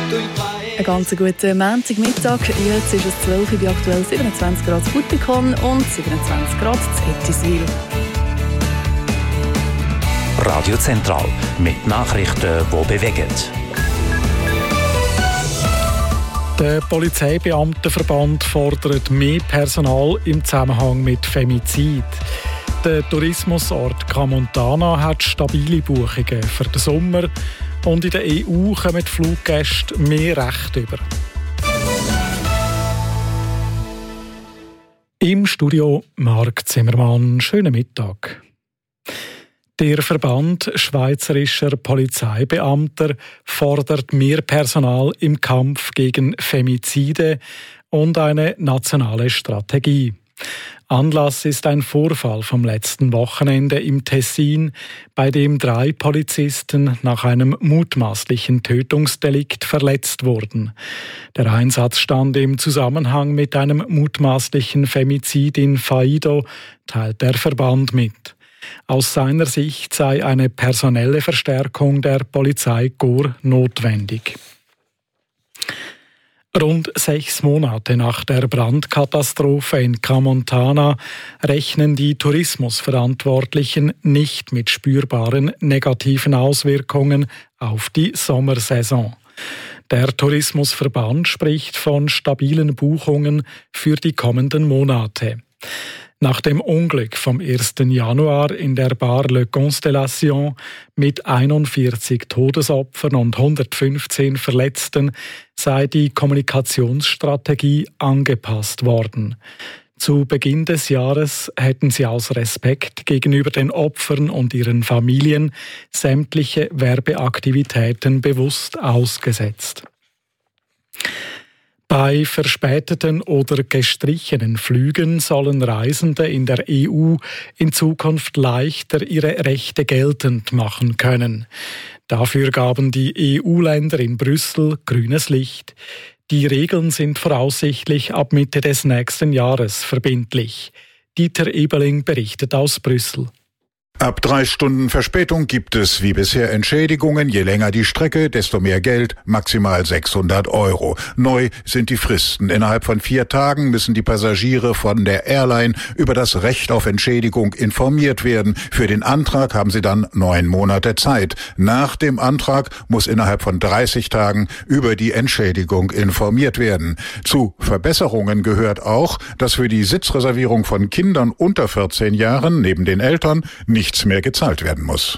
Einen ganz guten Montagmittag. Jetzt ist es 12 Uhr, bei aktuell 27 Grad in Butikon und 27 Grad in Ettiswil. Radio Zentral mit Nachrichten, die bewegen. Der Polizeibeamtenverband fordert mehr Personal im Zusammenhang mit Femizid. Der Tourismusort Camontana hat stabile Buchungen für den Sommer und in der EU kommen die Fluggäste mehr Recht über. Im Studio Marc Zimmermann. Schönen Mittag. Der Verband Schweizerischer Polizeibeamter fordert mehr Personal im Kampf gegen Femizide und eine nationale Strategie. Anlass ist ein Vorfall vom letzten Wochenende im Tessin, bei dem 3 Polizisten nach einem mutmaßlichen Tötungsdelikt verletzt wurden. Der Einsatz stand im Zusammenhang mit einem mutmaßlichen Femizid in Faido, teilt der Verband mit. Aus seiner Sicht sei eine personelle Verstärkung der Polizeikorps notwendig. Rund 6 Monate nach der Brandkatastrophe in Camontana rechnen die Tourismusverantwortlichen nicht mit spürbaren negativen Auswirkungen auf die Sommersaison. Der Tourismusverband spricht von stabilen Buchungen für die kommenden Monate. Nach dem Unglück vom 1. Januar in der Bar Le Constellation mit 41 Todesopfern und 115 Verletzten sei die Kommunikationsstrategie angepasst worden. Zu Beginn des Jahres hätten sie aus Respekt gegenüber den Opfern und ihren Familien sämtliche Werbeaktivitäten bewusst ausgesetzt. Bei verspäteten oder gestrichenen Flügen sollen Reisende in der EU in Zukunft leichter ihre Rechte geltend machen können. Dafür gaben die EU-Länder in Brüssel grünes Licht. Die Regeln sind voraussichtlich ab Mitte des nächsten Jahres verbindlich. Dieter Ebeling berichtet aus Brüssel. Ab 3 Stunden Verspätung gibt es wie bisher Entschädigungen. Je länger die Strecke, desto mehr Geld, maximal 600 €. Neu sind die Fristen. Innerhalb von 4 Tagen müssen die Passagiere von der Airline über das Recht auf Entschädigung informiert werden. Für den Antrag haben sie dann 9 Monate Zeit. Nach dem Antrag muss innerhalb von 30 Tagen über die Entschädigung informiert werden. Zu Verbesserungen gehört auch, dass für die Sitzreservierung von Kindern unter 14 Jahren neben den Eltern nichts mehr gezahlt werden muss.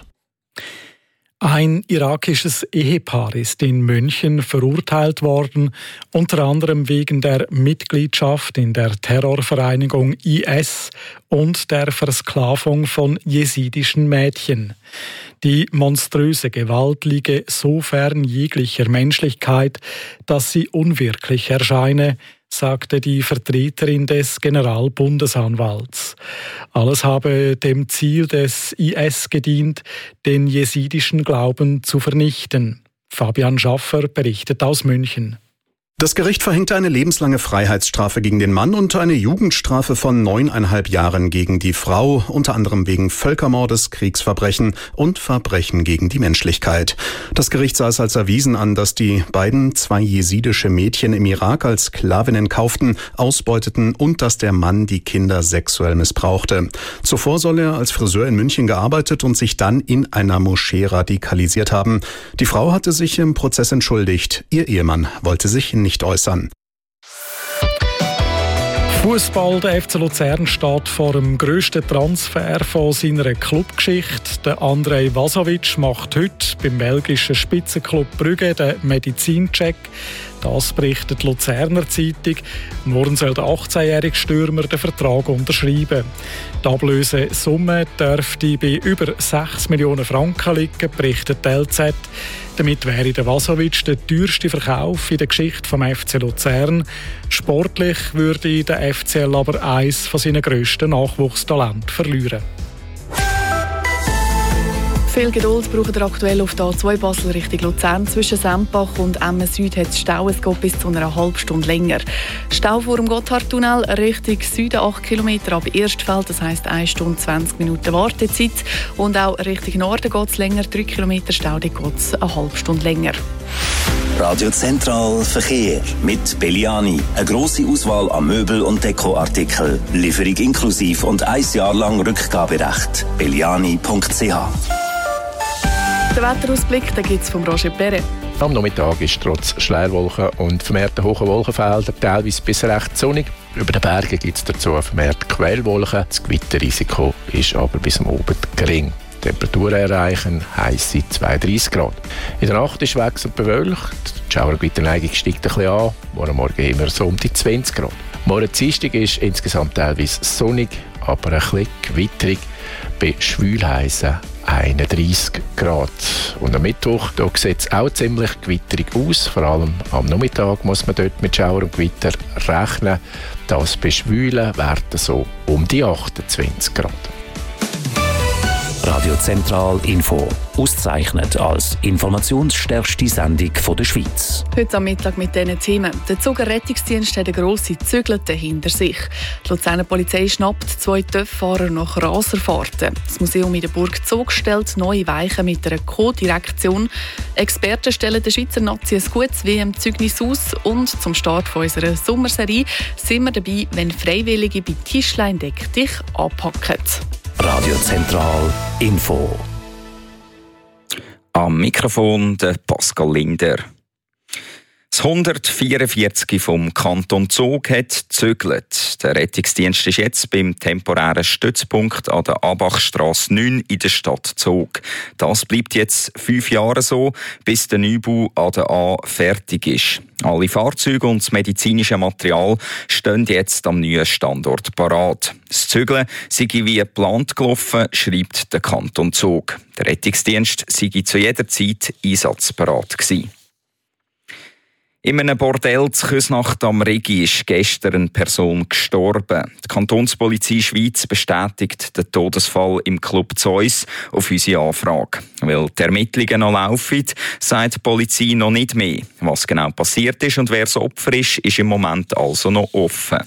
Ein irakisches Ehepaar ist in München verurteilt worden, unter anderem wegen der Mitgliedschaft in der Terrorvereinigung IS und der Versklavung von jesidischen Mädchen. Die monströse Gewalt liege so fern jeglicher Menschlichkeit, dass sie unwirklich erscheine, sagte die Vertreterin des Generalbundesanwalts. Alles habe dem Ziel des IS gedient, den jesidischen Glauben zu vernichten. Fabian Schaffer berichtet aus München. Das Gericht verhängte eine lebenslange Freiheitsstrafe gegen den Mann und eine Jugendstrafe von 9,5 Jahren gegen die Frau, unter anderem wegen Völkermordes, Kriegsverbrechen und Verbrechen gegen die Menschlichkeit. Das Gericht sah es als erwiesen an, dass die beiden 2 jesidische Mädchen im Irak als Sklavinnen kauften, ausbeuteten und dass der Mann die Kinder sexuell missbrauchte. Zuvor soll er als Friseur in München gearbeitet und sich dann in einer Moschee radikalisiert haben. Die Frau hatte sich im Prozess entschuldigt. Ihr Ehemann wollte sich nicht äußern. Fußball, der FC Luzern steht vor dem grössten Transfer von seiner Clubgeschichte. Der Andrej Vasovic macht heute beim belgischen Spitzenklub Brügge den Medizincheck. Das berichtet die Luzerner Zeitung. Morgen soll der 18-jährige Stürmer den Vertrag unterschreiben. Die Ablösesumme dürfte bei über 6 Millionen Franken liegen, berichtet die LZ. Damit wäre der Vasovic der teuerste Verkauf in der Geschichte vom FC Luzern. Sportlich würde der FCL aber eines von seinen grössten Nachwuchstalenten verlieren. Viel Geduld braucht ihr aktuell auf der A2 Basel Richtung Luzern. Zwischen Sempach und Emmen Süd hat es Stau. Es geht bis zu einer halben Stunde länger. Stau vor dem Gotthardtunnel Richtung Süden 8 Kilometer ab Erstfeld. Das heisst 1 Stunde 20 Minuten Wartezeit. Und auch Richtung Norden geht es länger. 3 Kilometer Stau, dort geht es eine halbe Stunde länger. Radio Zentral Verkehr mit Belliani. Eine grosse Auswahl an Möbel- und Dekoartikeln. Lieferung inklusiv und 1 Jahr lang Rückgaberecht. Belliani.ch. Der Wetterausblick gibt es von Roger Perret. Am Nachmittag ist trotz Schleierwolken und vermehrten hohen Wolkenfeldern teilweise bis recht sonnig. Über den Bergen gibt es dazu vermehrt Quellwolken. Das Gewitterrisiko ist aber bis am Abend gering. Temperaturen erreichen heisse 32 Grad. In der Nacht ist wechselnd bewölkt. Die Schauergewitterneigung steigt ein bisschen an. Morgen Morgen immer so um die 20 Grad. Morgen Dienstag ist insgesamt teilweise sonnig, aber ein bisschen gewitterig. Bei schwülheissen 31 Grad. Und am Mittwoch sieht es auch ziemlich gewitterig aus. Vor allem am Nachmittag muss man dort mit Schauer und Gewitter rechnen. Das bei Schwülen werden so um die 28 Grad. Radio Zentral Info. Ausgezeichnet als informationsstärkste Sendung der Schweiz. Heute am Mittag mit diesen Themen. Der Zuger Rettungsdienst hat eine grosse Zügelte hinter sich. Die Luzerner Polizei schnappt 2 TÜV-Fahrer nach Raserfahrten. Das Museum in der Burg Zog stellt neue Weichen mit einer Co-Direktion. Experten stellen der Schweizer Nazi ein gutes WM-Zeugnis aus. Und zum Start unserer Sommerserie sind wir dabei, wenn Freiwillige bei Tischlein Deck dich anpacken. Radio Zentral Info. Am Mikrofon der Pascal Linder. Das 144 vom Kanton Zug hat gezögert. Der Rettungsdienst ist jetzt beim temporären Stützpunkt an der Abachstrasse 9 in der Stadt Zug. Das bleibt jetzt 5 Jahre so, bis der Neubau an der A fertig ist. Alle Fahrzeuge und das medizinische Material stehen jetzt am neuen Standort parat. Das Zügeln sei wie geplant gelaufen, schreibt der Kanton Zug. Der Rettungsdienst sei zu jeder Zeit einsatzbereit gewesen. In einem Bordell zu Küsnacht am Rigi ist gestern eine Person gestorben. Die Kantonspolizei Schweiz bestätigt den Todesfall im Club Zeus auf unsere Anfrage. Weil die Ermittlungen noch laufen, sagt die Polizei noch nicht mehr. Was genau passiert ist und wer das Opfer ist im Moment also noch offen.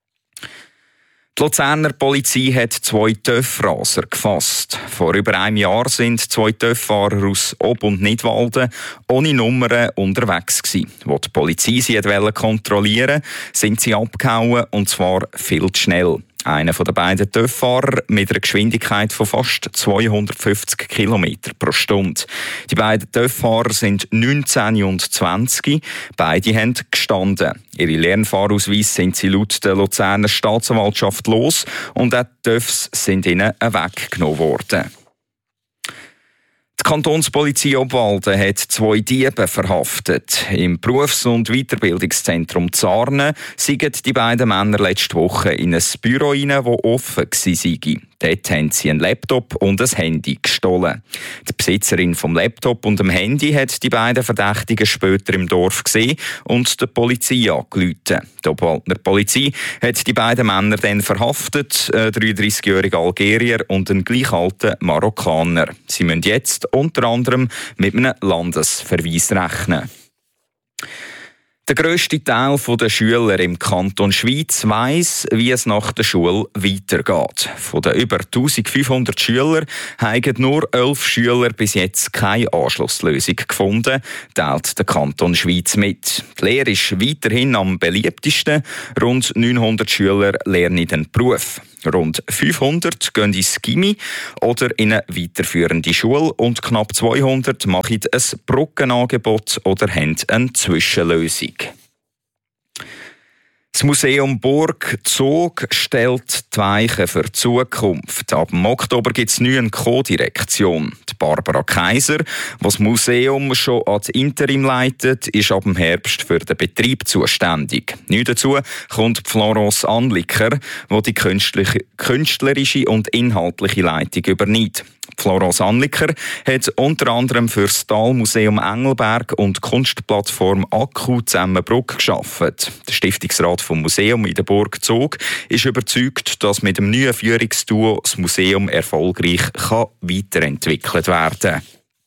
Die Luzerner Polizei hat 2 TÜV-Raser gefasst. Vor über einem Jahr sind 2 TÜV-Fahrer aus Ob- und Nidwalden ohne Nummern unterwegs gewesen. Als die Polizei sie kontrollieren wollte, sind sie abgehauen, und zwar viel zu schnell. Einer der beiden TÜV-Fahrer mit einer Geschwindigkeit von fast 250 km pro Stunde. Die beiden TÜV-Fahrer sind 19 und 20. Beide haben gestanden. Ihre Lernfahrausweise sind sie laut der Luzerner Staatsanwaltschaft los und auch die TÜVs sind ihnen weggenommen worden. Die Kantonspolizei Obwalden hat 2 Diebe verhaftet. Im Berufs- und Weiterbildungszentrum Zarne sind die beiden Männer letzte Woche in ein Büro rein, das offen war. Dort haben sie einen Laptop und ein Handy gestohlen. Die Besitzerin vom Laptop und dem Handy hat die beiden Verdächtigen später im Dorf gesehen und der Polizei angerufen. Die Obwaldner Polizei hat die beiden Männer dann verhaftet, ein 33-jähriger Algerier und ein gleich alter Marokkaner. Sie müssen jetzt unter anderem mit einem Landesverweis rechnen. Der grösste Teil der Schüler im Kanton Schweiz weiss, wie es nach der Schule weitergeht. Von den über 1500 Schülern haben nur 11 Schüler bis jetzt keine Anschlusslösung gefunden, teilt der Kanton Schweiz mit. Die Lehre ist weiterhin am beliebtesten. Rund 900 Schüler lernen den Beruf. Rund 500 gehen ins Gymi oder in eine weiterführende Schule und knapp 200 machen ein Brückenangebot oder haben eine Zwischenlösung. Das Museum Burg Zog stellt die Weichen für die Zukunft. Ab dem Oktober gibt es eine Co-Direktion. Die Barbara Kaiser, die das Museum schon als Interim leitet, ist ab dem Herbst für den Betrieb zuständig. Neu dazu kommt Florence Anliker, die die künstlerische und inhaltliche Leitung übernimmt. Florence Anliker hat unter anderem für das Talmuseum Engelberg und die Kunstplattform Akku Zusammenbruck geschaffen. Der Stiftungsrat vom Museum in der Burg Zog ist überzeugt, dass mit dem neuen Führungsduo das Museum erfolgreich weiterentwickelt werden kann.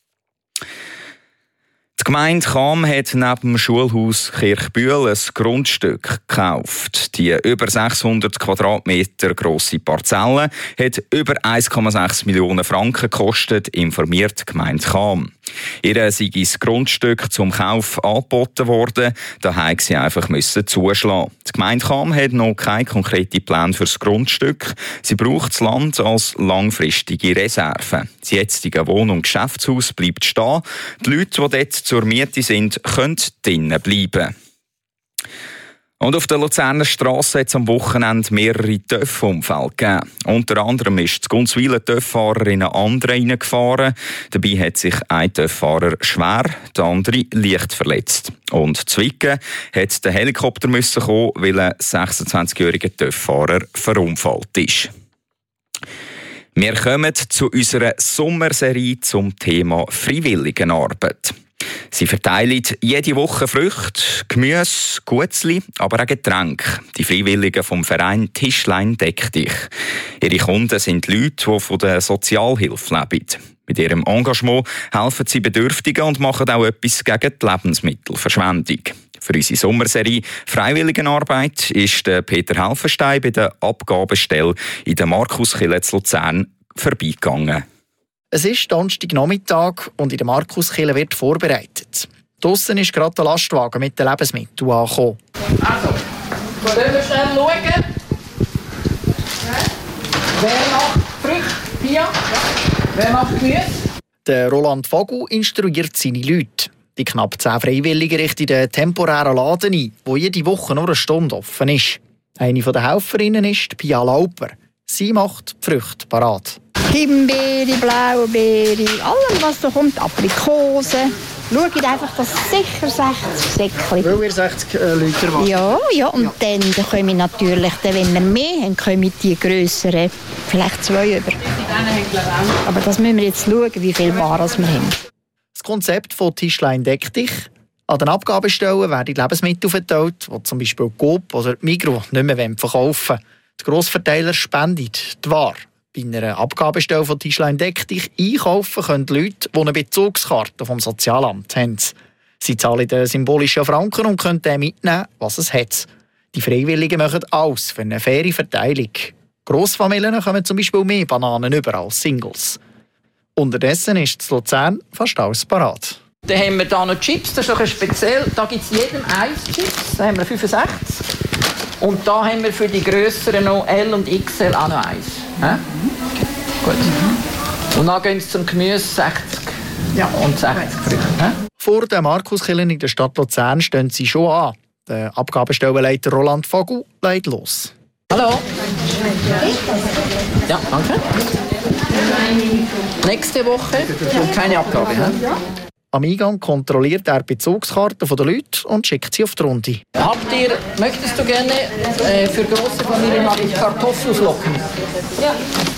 Die Gemeinde Cham hat neben dem Schulhaus Kirchbühl ein Grundstück gekauft. Die über 600 Quadratmeter grosse Parzelle hat über 1,6 Millionen Franken gekostet, informiert die Gemeinde Cham. Ihr sei das Grundstück zum Kauf angeboten worden, da musste sie einfach zuschlagen. Die Gemeinde Cham hat noch keine konkreten Pläne für das Grundstück. Sie braucht das Land als langfristige Reserve. Das jetzige Wohn- und Geschäftshaus bleibt stehen. Die Leute, die dort zur Miete sind, können drinnen bleiben. Und auf der Luzerner Strasse hat es am Wochenende mehrere Töffunfälle gegeben. Unter anderem ist die Gunzwiler Töfffahrer in einen anderen reingefahren. Dabei hat sich ein Töfffahrer schwer, der andere leicht verletzt. Und Zwicken hat der Helikopter kommen, weil ein 26-jähriger Töfffahrer verunfallt ist. Wir kommen zu unserer Sommerserie zum Thema Freiwilligenarbeit. Sie verteilen jede Woche Früchte, Gemüse, Gutzli, aber auch Getränke. Die Freiwilligen vom Verein Tischlein Deck dich. Ihre Kunden sind Leute, die von der Sozialhilfe leben. Mit ihrem Engagement helfen sie Bedürftigen und machen auch etwas gegen die Lebensmittelverschwendung. Für unsere Sommerserie Freiwilligenarbeit ist Peter Helfenstein bei der Abgabestelle in der Markuskirche zu Luzern vorbeigegangen. Es ist Donnerstagnachmittag und in der Markuskirche wird vorbereitet. Draussen ist gerade der Lastwagen mit den Lebensmitteln angekommen. Also, können wir schnell schauen? Wer macht Früchte? Pia? Wer macht Gemüse? Der Roland Vogel instruiert seine Leute. Die knapp 10 Freiwilligen richten den temporären Laden ein, der jede Woche nur eine Stunde offen ist. Eine der Helferinnen ist Pia Lauper. Sie macht die Früchte parat. Himbeere, Blaubeere, allem was da kommt, Aprikosen. Schaut einfach, dass sicher 60 Säckchen. Weil ihr 60 Leute erwartet? Ja, und dann können wir natürlich, wenn wir mehr haben, können wir die grösseren, vielleicht 2 über. Aber das müssen wir jetzt schauen, wie viel Ware wir haben. Das Konzept von Tischlein Deck dich. An den Abgabestellen werden Lebensmittel verteilt, die zum Beispiel Coop oder Migros nicht mehr verkaufen wollen. Die Grossverteiler spenden die Ware. Bei einer Abgabestelle von Tischlein Deck dich einkaufen können die Leute, die eine Bezugskarte vom Sozialamt haben. Sie zahlen den symbolischen Franken und können dann mitnehmen, was es hat. Die Freiwilligen machen alles für eine faire Verteilung. Grossfamilien kommen zum Beispiel mehr Bananen über als Singles. Unterdessen ist in Luzern fast alles parat. Dann haben wir hier noch Chips, das ist noch speziell. Da gibt es jedem 1 Chips, da haben wir 65. Und da haben wir für die grösseren noch L und XL auch noch 1. Gut. Und dann gehen sie zum Gemüse 60 und 60 Früchte. Vor der Markuskirche in der Stadt Luzern stehen sie schon an. Der Abgabestellenleiter Roland Vogel legt los. Hallo. Ja, danke. Nächste Woche keine Abgabe. Am Eingang kontrolliert er die Bezugskarte der Leute und schickt sie auf die Runde. Möchtest du gerne für grosse Familien Kartoffelflocken? Ja.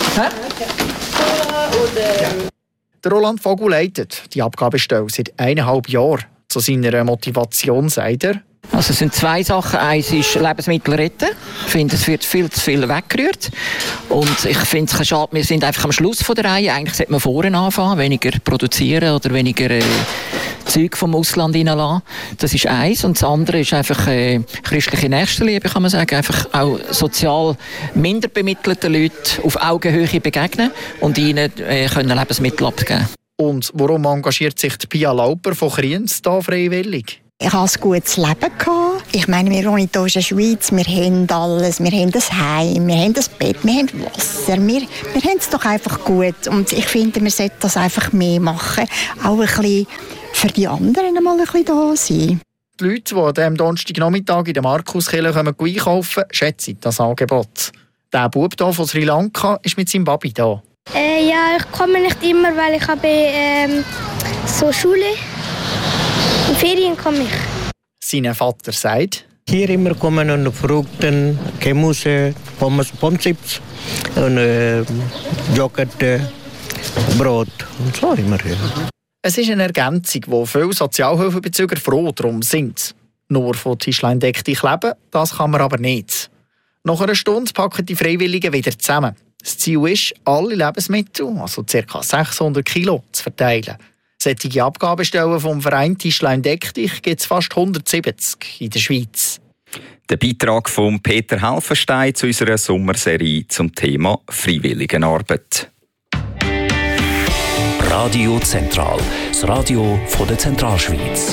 Der Roland Vogel leitet die Abgabestelle seit 1,5 Jahren. Zu seiner Motivation sagt er: Also es sind 2 Sachen. Eins ist Lebensmittel retten. Ich finde, es wird viel zu viel weggerührt. Und ich finde es schade, wir sind einfach am Schluss von der Reihe. Eigentlich sollte man vorne anfangen, weniger produzieren oder weniger Zeug vom Ausland reinlassen. Das ist eins. Und das andere ist einfach christliche Nächstenliebe, kann man sagen. Einfach auch sozial minder bemittelten Leuten auf Augenhöhe begegnen und ihnen können Lebensmittel abgeben. Und warum engagiert sich die Pia Lauper von Kriens da freiwillig? Ich hatte ein gutes Leben. Ich meine, wir wohnen hier in der Schweiz, wir haben alles. Wir haben das Heim, wir haben das Bett, wir haben Wasser. Wir haben es doch einfach gut. Und ich finde, wir sollten das einfach mehr machen. Auch ein bisschen für die anderen mal ein bisschen da sein. Die Leute, die an diesem Donnerstagnachmittag in der Markuskirche einkaufen, schätzen das Angebot. Der Bub hier von Sri Lanka ist mit seinem Baby da. Ja, ich komme nicht immer, weil ich habe so Schule. In Ferien komme ich. Sein Vater sagt: Hier immer kommen Früchte, Gemüse, Pommes, Chips und Joghurt, Brot und so immer. Ja. Es ist eine Ergänzung, wo viele Sozialhilfebezüger froh darum sind. Nur von Tischlein deck dich leben, das kann man aber nicht. Nach einer Stunde packen die Freiwilligen wieder zusammen. Das Ziel ist, alle Lebensmittel, also ca. 600 Kilo, zu verteilen. Solche Abgabestellen vom Verein Tischlein deck dich gibt es fast 170 in der Schweiz. Der Beitrag von Peter Helfenstein zu unserer Sommerserie zum Thema Freiwilligenarbeit. Radio Zentral, das Radio von der Zentralschweiz.